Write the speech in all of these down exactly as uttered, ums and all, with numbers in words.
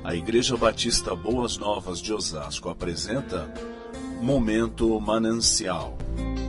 A Igreja Batista Boas Novas de Osasco apresenta Momento Manancial.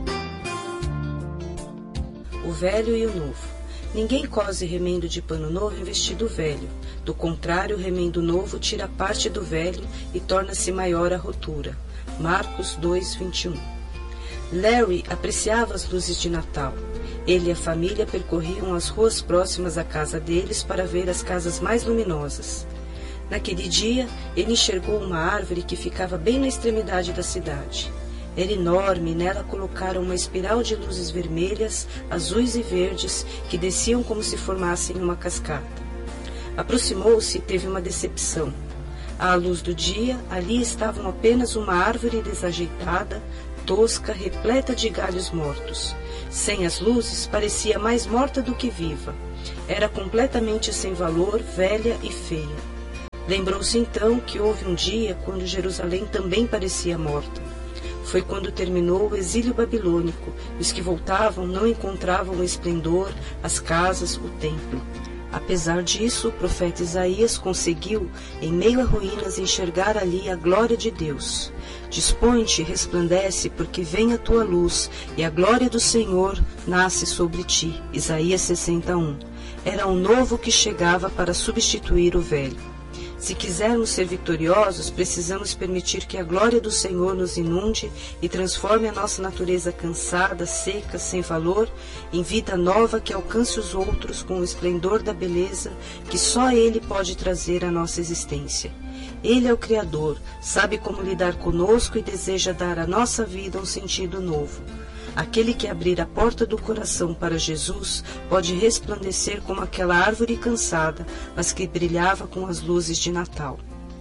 O velho e o novo. Ninguém cose remendo de pano novo em vestido velho. Do contrário, o remendo novo tira parte do velho e torna-se maior a rotura. Marcos dois, vinte e um. Larry apreciava as luzes de Natal. Ele e a família percorriam as ruas próximas à casa deles para ver as casas mais luminosas. Naquele dia, ele enxergou uma árvore que ficava bem na extremidade da cidade. Era enorme e nela colocaram uma espiral de luzes vermelhas, azuis e verdes que desciam como se formassem uma cascata. Aproximou-se e teve uma decepção. À luz do dia, ali estavam apenas uma árvore desajeitada, tosca, repleta de galhos mortos. Sem as luzes, parecia mais morta do que viva. Era completamente sem valor, velha e feia. Lembrou-se então que houve um dia quando Jerusalém também parecia morta. Foi quando terminou o exílio babilônico, e os que voltavam não encontravam o esplendor, as casas, o templo. Apesar disso, o profeta Isaías conseguiu, em meio a ruínas, enxergar ali a glória de Deus. Dispõe-te, resplandece, porque vem a tua luz, e a glória do Senhor nasce sobre ti. Isaías sessenta e um. Era um novo que chegava para substituir o velho. Se quisermos ser vitoriosos, precisamos permitir que a glória do Senhor nos inunde e transforme a nossa natureza cansada, seca, sem valor, em vida nova que alcance os outros com o esplendor da beleza que só Ele pode trazer à nossa existência. Ele é o Criador, sabe como lidar conosco e deseja dar à nossa vida um sentido novo. Aquele que abrir a porta do coração para Jesus pode resplandecer como aquela árvore cansada, mas que brilhava com as luzes de Natal.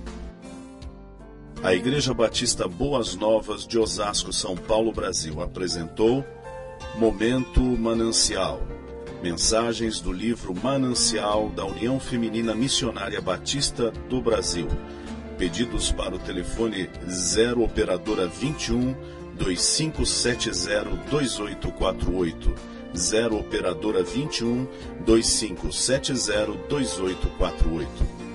A Igreja Batista Boas Novas de Osasco, São Paulo, Brasil, apresentou Momento Manancial. Mensagens do livro Manancial da União Feminina Missionária Batista do Brasil. Pedidos para o telefone zero operadora vinte e um, dois cinco sete zero, dois oito quatro oito, zero operadora vinte e um, dois cinco sete zero, dois oito quatro oito.